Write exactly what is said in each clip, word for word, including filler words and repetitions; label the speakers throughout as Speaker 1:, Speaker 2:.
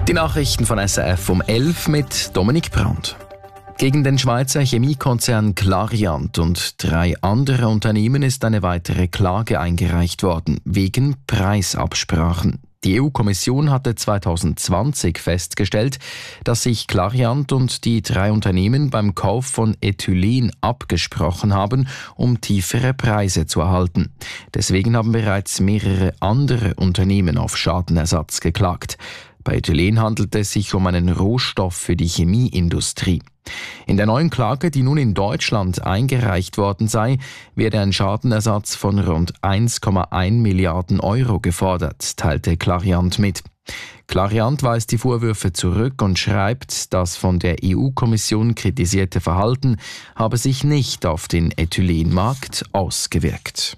Speaker 1: Die Nachrichten von S R F um elf mit Dominik Brandt. Gegen den Schweizer Chemiekonzern Clariant und drei andere Unternehmen ist eine weitere Klage eingereicht worden, wegen Preisabsprachen. Die E U-Kommission hatte zwanzig zwanzig festgestellt, dass sich Clariant und die drei Unternehmen beim Kauf von Ethylen abgesprochen haben, um tiefere Preise zu erhalten. Deswegen haben bereits mehrere andere Unternehmen auf Schadenersatz geklagt. Bei Ethylen handelt es sich um einen Rohstoff für die Chemieindustrie. In der neuen Klage, die nun in Deutschland eingereicht worden sei, werde ein Schadenersatz von rund eins Komma eins Milliarden Euro gefordert, teilte Clariant mit. Clariant weist die Vorwürfe zurück und schreibt, das von der E U-Kommission kritisierte Verhalten habe sich nicht auf den Ethylenmarkt ausgewirkt.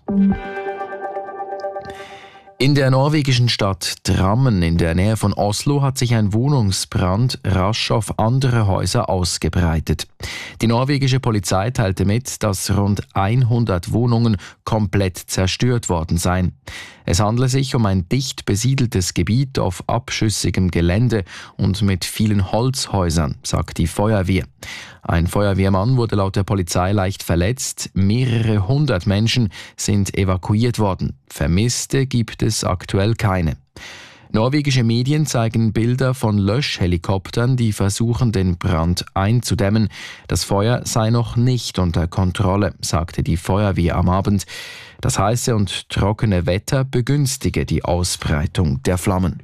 Speaker 1: In der norwegischen Stadt Drammen in der Nähe von Oslo hat sich ein Wohnungsbrand rasch auf andere Häuser ausgebreitet. Die norwegische Polizei teilte mit, dass rund hundert Wohnungen komplett zerstört worden seien. Es handle sich um ein dicht besiedeltes Gebiet auf abschüssigem Gelände und mit vielen Holzhäusern, sagt die Feuerwehr. Ein Feuerwehrmann wurde laut der Polizei leicht verletzt, mehrere hundert Menschen sind evakuiert worden. Vermisste gibt es aktuell keine. Norwegische Medien zeigen Bilder von Löschhelikoptern, die versuchen, den Brand einzudämmen. Das Feuer sei noch nicht unter Kontrolle, sagte die Feuerwehr am Abend. Das heiße und trockene Wetter begünstige die Ausbreitung der Flammen.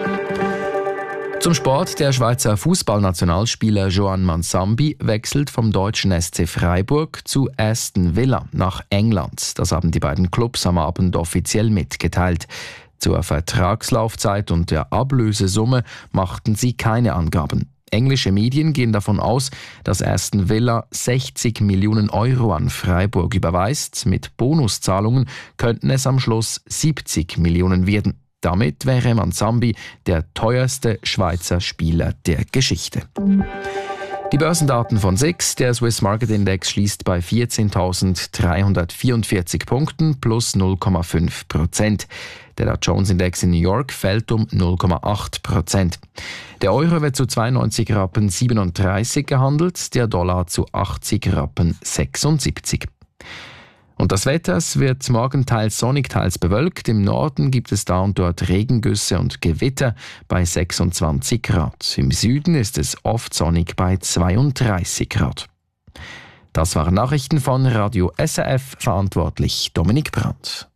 Speaker 1: Zum Sport. Der Schweizer Fußballnationalspieler Joan Mansambi wechselt vom deutschen S C Freiburg zu Aston Villa nach England. Das haben die beiden Clubs am Abend offiziell mitgeteilt. Zur Vertragslaufzeit und der Ablösesumme machten sie keine Angaben. Englische Medien gehen davon aus, dass Aston Villa sechzig Millionen Euro an Freiburg überweist. Mit Bonuszahlungen könnten es am Schluss siebzig Millionen werden. Damit wäre Mansambi der teuerste Schweizer Spieler der Geschichte. Die Börsendaten von S I X. Der Swiss Market Index schließt bei vierzehntausenddreihundertvierundvierzig Punkten plus null Komma fünf Prozent. Der Dow Jones Index in New York fällt um null Komma acht Prozent. Der Euro wird zu zweiundneunzig Rappen siebenunddreißig gehandelt, der Dollar zu achtzig Rappen sechsundsiebzig. Und das Wetter, es wird morgen teils sonnig, teils bewölkt. Im Norden gibt es da und dort Regengüsse und Gewitter bei sechsundzwanzig Grad. Im Süden ist es oft sonnig bei zweiunddreißig Grad. Das waren Nachrichten von Radio S R F, verantwortlich Dominik Brandt.